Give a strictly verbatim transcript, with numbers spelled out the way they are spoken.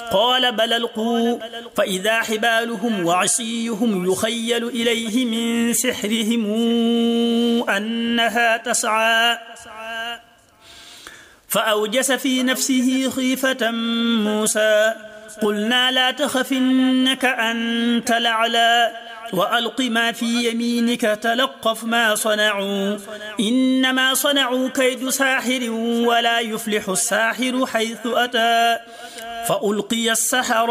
قال بل ألقوا فإذا حبالهم وعصيهم يخيل إليه من سحرهم أنها تسعى فأوجس في نفسه خيفة موسى قلنا لا تخف إنك أنت الأعلى وألق ما في يمينك تلقف ما صنعوا إنما صنعوا كيد ساحر ولا يفلح الساحر حيث أتى فألقي السحرة